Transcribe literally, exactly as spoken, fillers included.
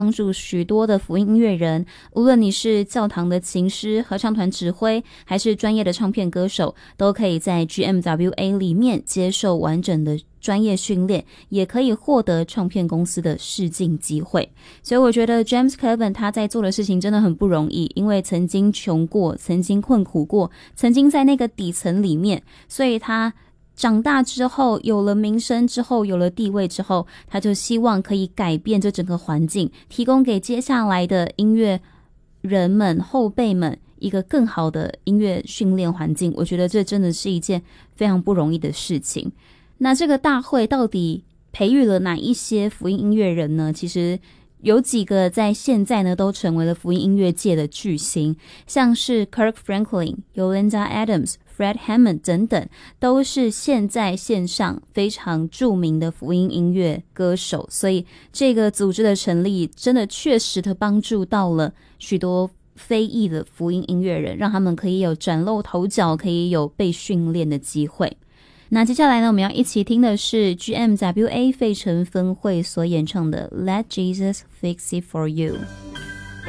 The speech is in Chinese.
帮助许多的福音音乐人，无论你是教堂的琴师、合唱团指挥，还是专业的唱片歌手，都可以在 G M W A 里面接受完整的专业训练，也可以获得唱片公司的试镜机会。所以我觉得 James Cleveland 他在做的事情真的很不容易，因为曾经穷过，曾经困苦过，曾经在那个底层里面，所以他长大之后，有了名声之后，有了地位之后，他就希望可以改变这整个环境，提供给接下来的音乐人们、后辈们一个更好的音乐训练环境。我觉得这真的是一件非常不容易的事情。那这个大会到底培育了哪一些福音音乐人呢？其实有几个在现在呢都成为了福音音乐界的巨星，像是 Kirk Franklin、Yolanda Adams、Fred Hammond 等等，都是现在线上非常著名的福音音乐歌手。所以这个组织的成立真的确实的帮助到了许多非裔的福音音乐人，让他们可以有崭露头角，可以有被训练的机会。那接下来呢，我们要一起听的是 G M W A 费城分会所演唱的 Let Jesus Fix It For You。